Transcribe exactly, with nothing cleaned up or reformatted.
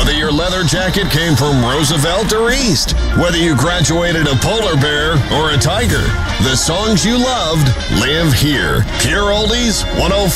Whether your leather jacket came from Roosevelt or East, whether you graduated a polar bear or a tiger, the songs you loved live here. Pure Oldies one oh